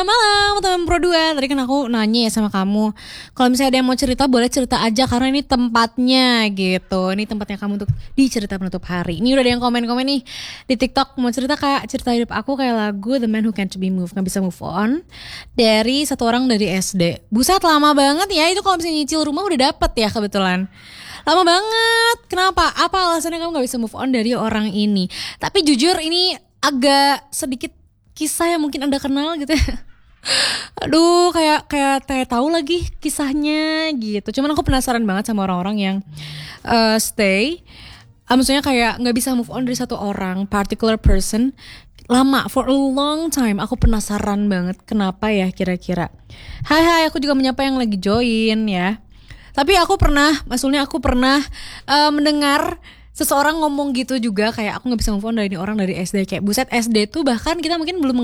Malam teman Pro 2. Tadi kan aku nanya ya sama kamu, kalau misalnya ada yang mau cerita boleh cerita aja karena ini tempatnya gitu. Ini tempatnya kamu untuk dicerita penutup hari. Ini udah ada yang komen-komen nih di TikTok, mau cerita Kak, cerita hidup aku kayak lagu The Man Who Can't Be Moved, gak bisa move on, dari satu orang dari SD. Buset lama banget ya, itu kalau misalnya nyicil rumah udah dapet ya kebetulan. Lama banget. Kenapa? Apa alasannya kamu gak bisa move on dari orang ini? Tapi jujur ini agak sedikit kisah yang mungkin Anda kenal gitu ya. Aduh, kayak tahu lagi kisahnya gitu. Cuman aku penasaran banget sama orang-orang yang stay. Maksudnya kayak nggak bisa move on dari satu orang, particular person, lama, for a long time. Aku penasaran banget kenapa ya kira-kira. Hai, aku juga menyapa yang lagi join ya. Tapi aku pernah mendengar seseorang ngomong gitu juga, kayak aku nggak bisa move on dari ini orang dari SD. Kayak buset, SD tuh bahkan kita mungkin belum